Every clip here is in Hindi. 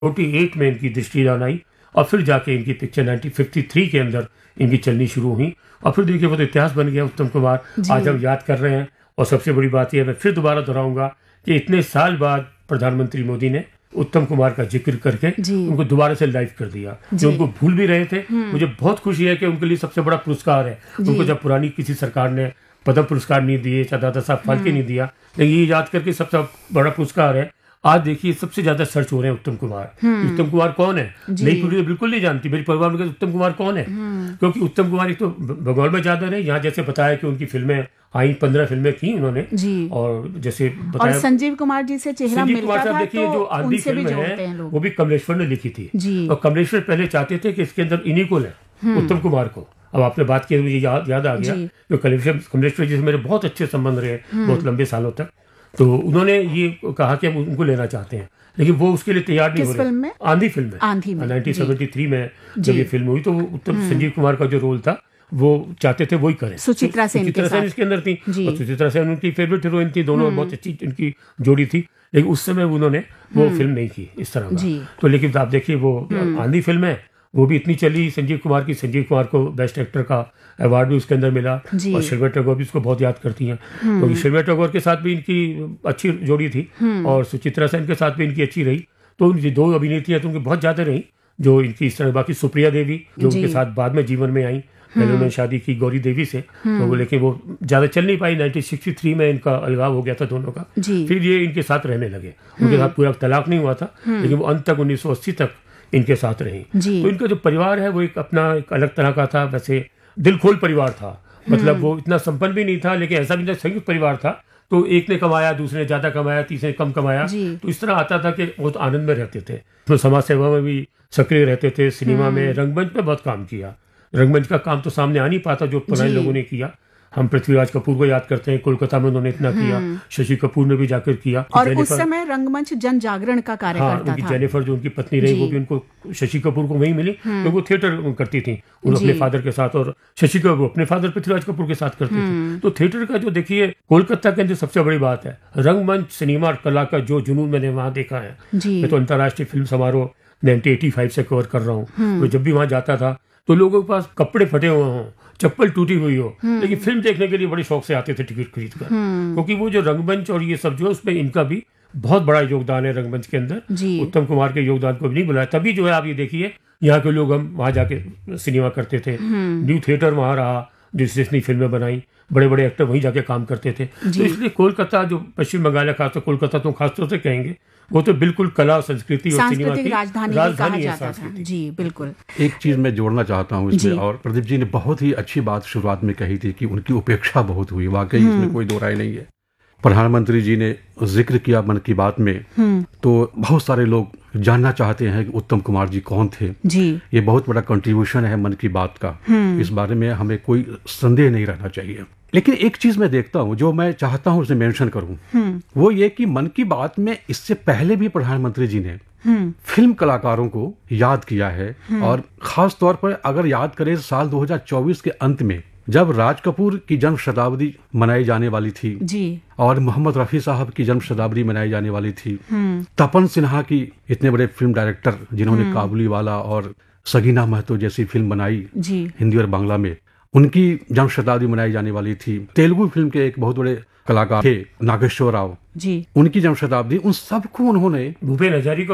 48 में इनकी दृष्टिदान आई और फिर जाके इनकी पिक्चर 1953 के अंदर इनकी चलनी शुरू हुई और फिर देखिए वो तो इतिहास बन गया उत्तम कुमार। आज हम याद कर रहे हैं और सबसे बड़ी बात यह मैं फिर दोबारा दोहराऊंगा कि इतने साल बाद प्रधानमंत्री मोदी ने उत्तम कुमार का जिक्र करके उनको दोबारा से लाइव कर दिया जो उनको भूल भी रहे थे। मुझे बहुत खुशी है कि उनके लिए सबसे बड़ा पुरस्कार है। उनको जब पुरानी किसी सरकार ने पद्म पुरस्कार नहीं दिए, चाहे दादा साहब फाल्के नहीं दिया, लेकिन ये याद करके सबसे बड़ा पुरस्कार है। आज देखिए सबसे ज्यादा सर्च हो रहे हैं उत्तम कुमार। उत्तम कुमार कौन है? नई पीढ़ी बिल्कुल नहीं जानती। मेरे परिवार में उत्तम कुमार कौन है, क्योंकि उत्तम कुमार एक तो बंगाल में ज्यादा रहे। यहाँ जैसे बताया कि उनकी फिल्में आई, 15 फिल्में की उन्होंने और जैसे बताया और संजीव कुमार जी से चेहरा मिलता था। देखिए जो आंधी फिल्म है वो भी कमलेश्वर ने लिखी थी और कमलेश्वर पहले चाहते थे कि इसके अंदर इन्हीं को लें, उत्तम कुमार को। अब आपने बात की मुझे याद आ गया कि कमलेश्वर जी से मेरे बहुत अच्छे संबंध रहे बहुत लंबे सालों तक। तो उन्होंने ये कहा कि हम उनको लेना चाहते हैं, लेकिन वो उसके लिए तैयार नहीं हो रहे। आंधी फिल्म में 1973 में जब ये फिल्म हुई तो उत्तम संजीव कुमार का जो रोल था वो चाहते थे वही करें। सुचित्रा सेन इसके अंदर थी और सुचित्रा सेन उनकी फेवरेट हीरोइन थी। दोनों बहुत अच्छी उनकी जोड़ी थी, लेकिन उस समय उन्होंने वो फिल्म नहीं की इस तरह का। तो लेकिन आप देखिए वो आंधी फिल्म है वो भी इतनी चली संजीव कुमार को बेस्ट एक्टर का अवार्ड भी उसके अंदर मिला और शिल्पा टैगोर भी उसको बहुत याद करती हैं क्योंकि शिल्पा टैगोर के साथ भी इनकी अच्छी जोड़ी थी और सुचित्रा सेन के साथ भी इनकी अच्छी रही। तो उनकी दो अभिनेत्रियां तो उनकी बहुत ज्यादा रही जो इनकी इस तरह। बाकी सुप्रिया देवी जो उनके साथ बाद में जीवन में आई, पहले उन्होंने शादी की गौरी देवी से, तो वो लेकिन वो ज्यादा चल नहीं पाई। 1963 में इनका अलगाव हो गया था दोनों का। फिर ये इनके साथ रहने लगे, उनके साथ पूरा तलाक नहीं हुआ था, लेकिन वो अंत तक 1980 तक इनके साथ रही। तो इनका जो परिवार है वो एक अपना एक अलग तरह का था। वैसे दिल खोल परिवार था, मतलब वो इतना संपन्न भी नहीं था, लेकिन ऐसा भी नहीं संयुक्त परिवार था। तो एक ने कमाया, दूसरे ने ज्यादा कमाया, तीसरे ने कम कमाया, तो इस तरह आता था कि बहुत आनंद में रहते थे। तो समाज सेवा में भी सक्रिय रहते थे, सिनेमा में, रंगमंच में बहुत काम किया। रंगमंच का काम तो सामने आ नहीं पाता जो पुराने लोगों ने किया। हम पृथ्वीराज कपूर को याद करते हैं, कोलकाता में उन्होंने इतना किया, शशि कपूर ने भी जाकर किया। और उस समय रंगमंच जन जागरण का कार्य करता था। जेनिफर जो उनकी पत्नी रही वो भी उनको शशि कपूर को वहीं मिली क्योंकि वो थिएटर करती थी उन अपने फादर के साथ, और शशि कपूर अपने फादर पृथ्वीराज कपूर के साथ करती थी। तो थिएटर का जो देखिए कोलकाता के अंदर सबसे बड़ी बात है रंगमंच, सिनेमा और कला का जो जुनून मैंने वहाँ देखा है। मैं तो अंतर्राष्ट्रीय फिल्म समारोह 1985 से कवर कर रहा हूँ। तो जब भी वहाँ जाता था तो लोगों के पास कपड़े फटे हुए हों, चप्पल टूटी हुई हो, लेकिन फिल्म देखने के लिए बड़े शौक से आते थे टिकट खरीद कर, क्योंकि वो जो रंगमंच और ये सब जो है उसमें इनका भी बहुत बड़ा योगदान है रंगमंच के अंदर। उत्तम कुमार के योगदान को भी नहीं बुलाया। तभी जो है आप ये देखिए यहाँ के लोग, हम वहाँ जाके सिनेमा करते थे, न्यू थिएटर वहाँ रहा जिससे इतनी फिल्में बनाई, बड़े बड़े एक्टर वहीं जाके काम करते थे। तो इसलिए कोलकाता जो पश्चिम बंगाल है, खासतौर कोलकाता तो खासतौर से कहेंगे, वो तो बिल्कुल कला, संस्कृति और सिनेमा की राजधानी है। जी बिल्कुल। एक चीज मैं जोड़ना चाहता हूँ इसमें, और प्रदीप जी ने बहुत ही अच्छी बात शुरुआत में कही थी कि उनकी उपेक्षा बहुत हुई। वाकई इसमें कोई दो राय नहीं है। प्रधानमंत्री जी ने जिक्र किया मन की बात में, तो बहुत सारे लोग जानना चाहते हैं कि उत्तम कुमार जी कौन थे। ये बहुत बड़ा कंट्रीब्यूशन है मन की बात का, इस बारे में हमें कोई संदेह नहीं रहना चाहिए। लेकिन एक चीज मैं देखता हूँ जो मैं चाहता हूँ उसे मेंशन करूँ, वो ये कि मन की बात में इससे पहले भी प्रधानमंत्री जी ने फिल्म कलाकारों को याद किया है। और खास तौर पर अगर याद करें साल 2024 के अंत में जब राज कपूर की जन्म शताब्दी मनाई जाने वाली थी और मोहम्मद रफी साहब की जन्म शताब्दी मनाई जाने वाली थी, तपन सिन्हा की, इतने बड़े फिल्म डायरेक्टर जिन्होंने काबुलीवाला और सगीना महतो जैसी फिल्म बनाई हिंदी और बांग्ला में, उनकी जन्म शताब्दी मनाई जाने वाली थी। तेलुगु फिल्म के एक बहुत बड़े कलाकार थे नागेश्वर राव, उनकी जन्म शताब्दी, उन सबको उन्होंने भूपेन हजारिका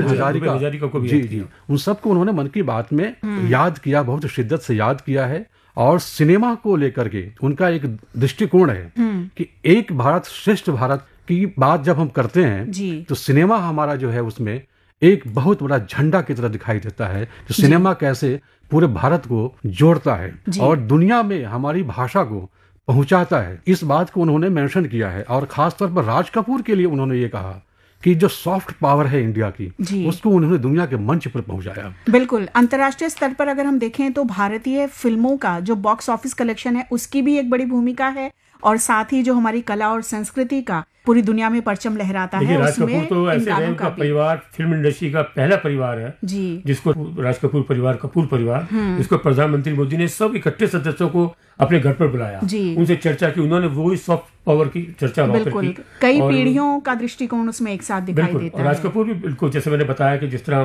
को जी उन सबको उन्होंने मन की बात में याद किया, बहुत शिद्दत से याद किया है। और सिनेमा को लेकर के उनका एक दृष्टिकोण है कि एक भारत श्रेष्ठ भारत की बात जब हम करते हैं तो सिनेमा हमारा जो है उसमें एक बहुत बड़ा झंडा की तरह दिखाई देता है, जो सिनेमा कैसे पूरे भारत को जोड़ता है और दुनिया में हमारी भाषा को पहुंचाता है। इस बात को उन्होंने मेंशन किया है। और खासतौर पर राज कपूर के लिए उन्होंने ये कहा कि जो सॉफ्ट पावर है इंडिया की, उसको उन्होंने दुनिया के मंच पर पहुंचाया। बिल्कुल। अंतर्राष्ट्रीय स्तर पर अगर हम देखें तो भारतीय फिल्मों का जो बॉक्स ऑफिस कलेक्शन है उसकी भी एक बड़ी भूमिका है, और साथ ही जो हमारी कला और संस्कृति का पूरी दुनिया में परचम लहराता है। राज कपूर तो ऐसे है, उनका परिवार फिल्म इंडस्ट्री का पहला परिवार है जी, जिसको राज कपूर परिवार, कपूर परिवार, जिसको प्रधानमंत्री मोदी ने सब इकट्ठे सदस्यों को अपने घर पर बुलाया, उनसे चर्चा की, उन्होंने वही सॉफ्ट पावर की चर्चा बिल्कुल, कई पीढ़ियों का दृष्टिकोण उसमें एक साथ दिखाई देता है। राज कपूर भी बिल्कुल, जैसे मैंने बताया कि जिस तरह